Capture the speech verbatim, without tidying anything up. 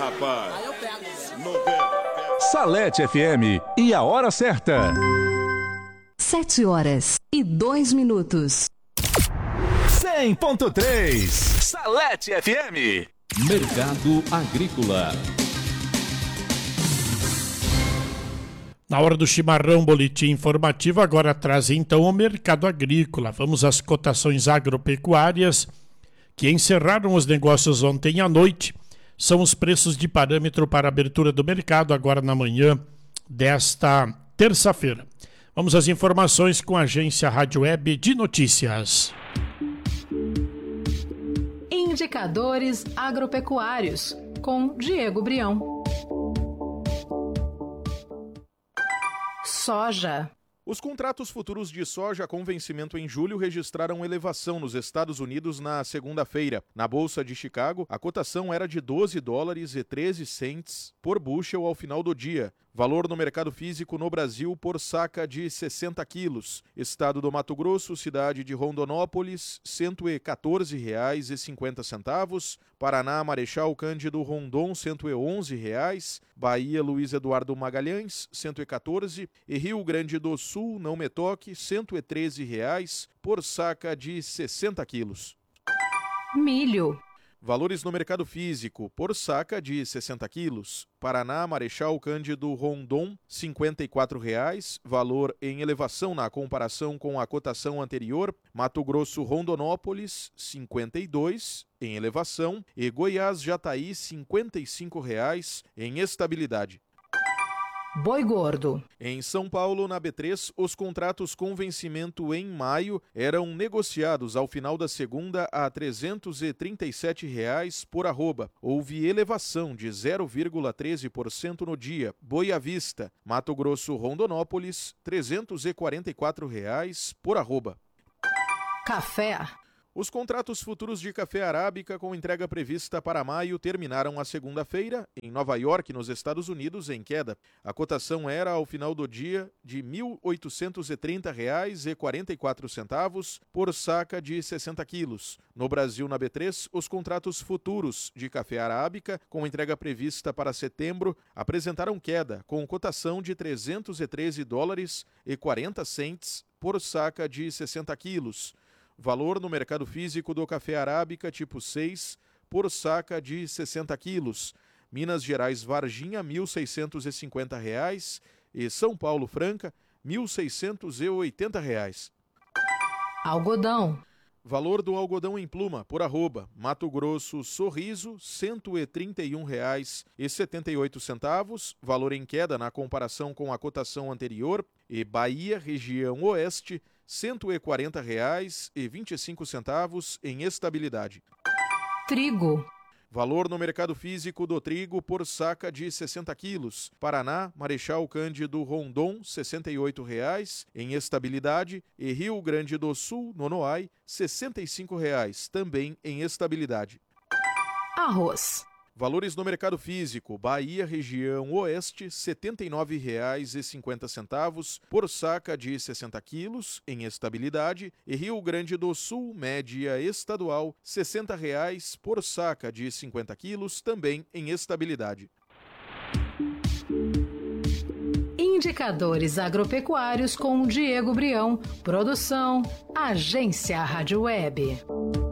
rapaz. Aí eu pego. Novela. Salete F M e a hora certa. Sete horas e dois minutos. cem ponto três. Salete F M. Mercado Agrícola. Na hora do chimarrão, boletim informativo, agora traz então o mercado agrícola. Vamos às cotações agropecuárias que encerraram os negócios ontem à noite. São os preços de parâmetro para a abertura do mercado agora na manhã desta terça-feira. Vamos às informações com a agência Rádio Web de Notícias. Indicadores agropecuários, com Diego Brião. Soja. Os contratos futuros de soja com vencimento em julho registraram elevação nos Estados Unidos na segunda-feira. Na Bolsa de Chicago, a cotação era de doze dólares e treze centes por bushel ao final do dia. Valor no mercado físico no Brasil por saca de sessenta quilos. Estado do Mato Grosso, cidade de Rondonópolis, cento e quatorze reais e cinquenta centavos. Paraná, Marechal Cândido Rondon, cento e onze reais. Bahia, Luiz Eduardo Magalhães, cento e quatorze. E Rio Grande do Sul, Não Me Toque, cento e treze reais por saca de sessenta quilos. Milho. Valores no mercado físico, por saca de sessenta quilos. Paraná, Marechal Cândido Rondon, cinquenta e quatro reais, valor em elevação na comparação com a cotação anterior. Mato Grosso, Rondonópolis, cinquenta e dois, em elevação. E Goiás, Jataí, cinquenta e cinco reais, em estabilidade. Boi gordo. Em São Paulo, na B três, os contratos com vencimento em maio eram negociados ao final da segunda a trezentos e trinta e sete reais por arroba. Houve elevação de zero vírgula treze por cento no dia. Boi à vista, Mato Grosso, Rondonópolis, trezentos e quarenta e quatro reais por arroba. Café. Os contratos futuros de café arábica com entrega prevista para maio terminaram a segunda-feira, em Nova York, nos Estados Unidos, em queda. A cotação era, ao final do dia, de mil oitocentos e trinta reais e quarenta e quatro centavos por saca de sessenta quilos. No Brasil, na B três, os contratos futuros de café arábica com entrega prevista para setembro apresentaram queda, com cotação de trezentos e treze dólares e quarenta centes por saca de sessenta quilos. Valor no mercado físico do café arábica tipo seis por saca de sessenta quilos. Minas Gerais Varginha, mil seiscentos e cinquenta reais e São Paulo Franca, mil seiscentos e oitenta reais. Algodão. Valor do algodão em pluma por arroba. Mato Grosso Sorriso, cento e trinta e um reais e setenta e oito centavos. Valor em queda na comparação com a cotação anterior. E Bahia, região oeste, cento e quarenta reais e vinte e cinco centavos em estabilidade. Trigo. Valor no mercado físico do trigo por saca de sessenta quilos. Paraná, Marechal Cândido Rondon, sessenta e oito reais em estabilidade. E Rio Grande do Sul, Nonoai, sessenta e cinco reais, também em estabilidade. Arroz. Valores no mercado físico, Bahia, região oeste, setenta e nove reais e cinquenta centavos por saca de sessenta quilos, em estabilidade, e Rio Grande do Sul, média estadual, sessenta reais por saca de cinquenta quilos, também em estabilidade. Indicadores agropecuários com Diego Brião. Produção, Agência Rádio Web.